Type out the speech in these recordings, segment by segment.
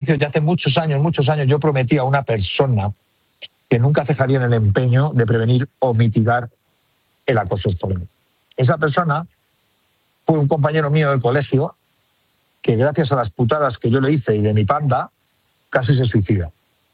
inicios de hace muchos años, yo prometí a una persona que nunca cejaría en el empeño de prevenir o mitigar el acoso escolar. Esa persona fue un compañero mío del colegio que, gracias a las putadas que yo le hice y de mi panda, casi se suicida.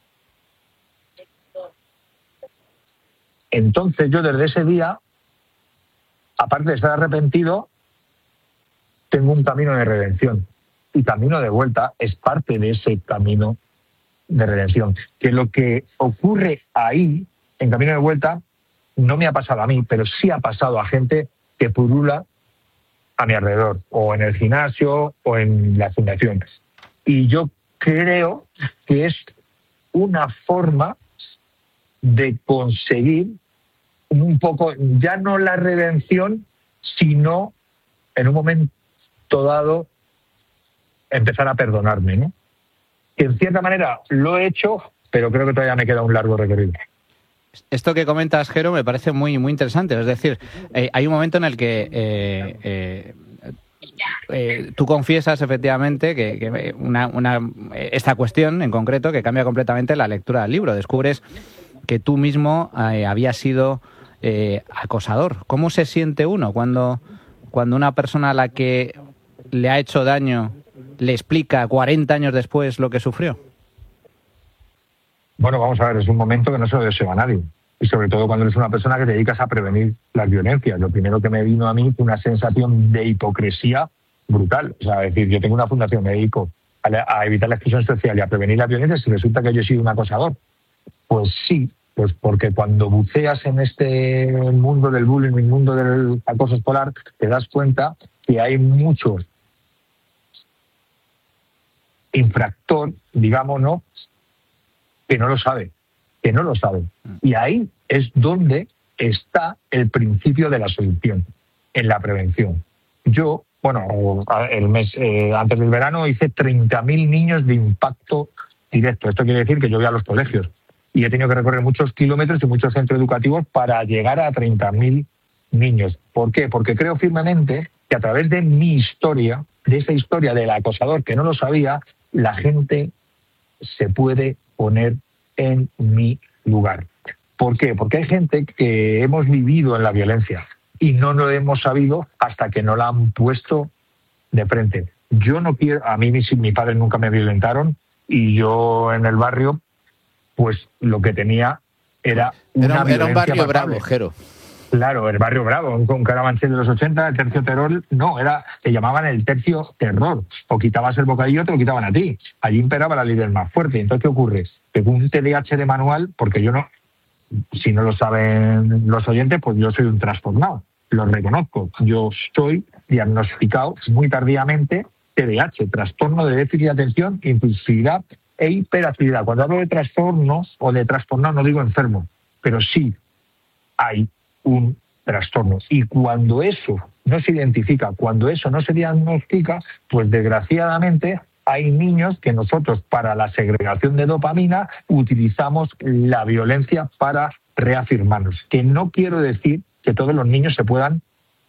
Entonces yo desde ese día, aparte de estar arrepentido, tengo un camino de redención. Y camino de vuelta es parte de ese camino de redención. Que lo que ocurre ahí, en camino de vuelta, no me ha pasado a mí, pero sí ha pasado a gente que pulula a mi alrededor, o en el gimnasio, o en las fundaciones. Y yo creo que es una forma de conseguir un poco, ya no la redención, sino en un momento dado empezar a perdonarme, ¿no? Que en cierta manera lo he hecho, pero creo que todavía me queda un largo recorrido. Esto que comentas, Jero, me parece muy, muy interesante. Es decir, hay un momento en el que tú confiesas efectivamente que esta cuestión en concreto que cambia completamente la lectura del libro. Descubres que tú mismo habías sido acosador. ¿Cómo se siente uno cuando una persona a la que le ha hecho daño le explica 40 años después lo que sufrió? Bueno, vamos a ver, es un momento que no se lo deseo a nadie. Y sobre todo cuando eres una persona que te dedicas a prevenir las violencias. Lo primero que me vino a mí fue una sensación de hipocresía brutal. O sea, es decir, yo tengo una fundación, me dedico a evitar la exclusión social y a prevenir las violencias, y resulta que yo he sido un acosador. Pues sí, pues porque cuando buceas en este mundo del bullying, el mundo del acoso escolar, te das cuenta que hay muchos infractor, digamos, ¿no?, que no lo sabe. Y ahí es donde está el principio de la solución, en la prevención. Yo, el mes antes del verano hice 30.000 niños de impacto directo. Esto quiere decir que yo voy a los colegios y he tenido que recorrer muchos kilómetros y muchos centros educativos para llegar a 30.000 niños. ¿Por qué? Porque creo firmemente que a través de mi historia, de esa historia del acosador que no lo sabía, la gente se puede poner en mi lugar. ¿Por qué? Porque hay gente que hemos vivido en la violencia y no lo hemos sabido hasta que no la han puesto de frente. Yo no quiero, a mí mis padres nunca me violentaron y yo en el barrio, pues lo que tenía era una violencia. Era un barrio palpable. bravo, Jero. Claro, el barrio bravo, un Carabanchel de los 80, el tercio terror, no, te llamaban el tercio terror. O quitabas el bocadillo, te lo quitaban a ti. Allí imperaba la ley del más fuerte. Entonces, ¿qué ocurre? Que con un TDAH de manual, porque yo no, si no lo saben los oyentes, pues yo soy un trastornado. Lo reconozco. Yo estoy diagnosticado muy tardíamente TDAH, trastorno de déficit de atención, impulsividad e hiperactividad. Cuando hablo de trastornos o de trastornado, no digo enfermo, pero sí hay un trastorno. Y cuando eso no se identifica, cuando eso no se diagnostica, pues desgraciadamente hay niños que nosotros para la segregación de dopamina utilizamos la violencia para reafirmarnos. Que no quiero decir que todos los niños se puedan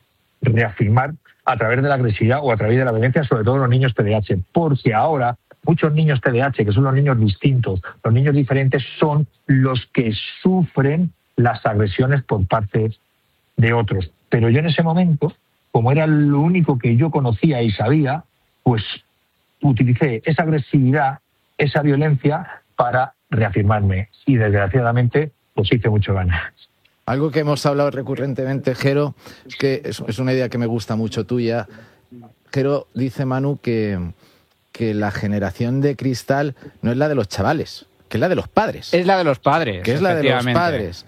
reafirmar a través de la agresividad o a través de la violencia, sobre todo los niños TDAH, porque ahora muchos niños TDAH, que son los niños distintos, los niños diferentes, son los que sufren las agresiones por parte de otros. Pero yo en ese momento, como era lo único que yo conocía y sabía, pues utilicé esa agresividad, esa violencia para reafirmarme. Y desgraciadamente, pues hice mucho daño. Algo que hemos hablado recurrentemente, Jero, es que es una idea que me gusta mucho tuya. Jero, dice Manu que la generación de cristal no es la de los chavales, que es la de los padres. Es la de los padres. Que es la de los padres.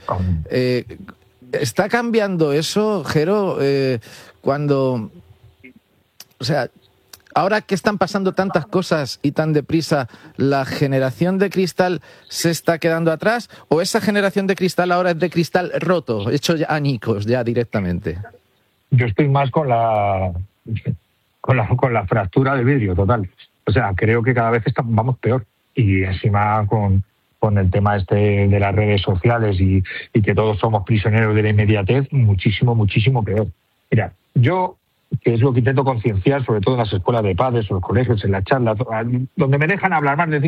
¿Está cambiando eso, Jero? Cuando... O sea, ahora que están pasando tantas cosas y tan deprisa, ¿la generación de cristal se está quedando atrás? ¿O esa generación de cristal ahora es de cristal roto, hecho ya añicos ya directamente? Yo estoy más con la fractura de vidrio, total. O sea, creo que cada vez vamos peor. Y encima con el tema de las redes sociales y que todos somos prisioneros de la inmediatez, muchísimo, muchísimo peor. Mira, yo, que es lo que intento concienciar, sobre todo en las escuelas de padres o los colegios, en las charlas, donde me dejan hablar más de